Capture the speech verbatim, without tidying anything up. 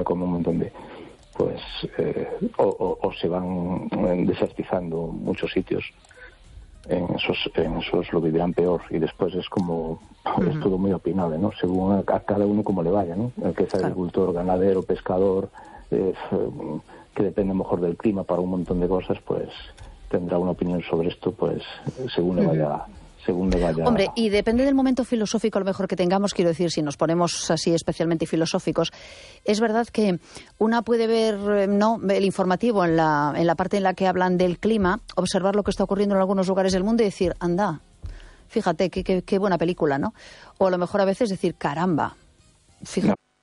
se come un montón de... pues eh, o, o, o se van desertizando muchos sitios. En esos, en esos lo vivirán peor, y después es como uh-huh. es todo muy opinable, ¿no? Según a, a cada uno como le vaya, ¿no? El que es agricultor, claro. ganadero, pescador, eh, que depende mejor del clima para un montón de cosas, pues tendrá una opinión sobre esto, pues según le vaya uh-huh. según le vaya. Hombre, y depende del momento filosófico a lo mejor que tengamos, quiero decir, si nos ponemos así especialmente filosóficos, es verdad que una puede ver, no, el informativo en la, en la parte en la que hablan del clima, observar lo que está ocurriendo en algunos lugares del mundo y decir, anda, fíjate, qué, qué, qué buena película, ¿no? O a lo mejor a veces decir, caramba, fíjate. No.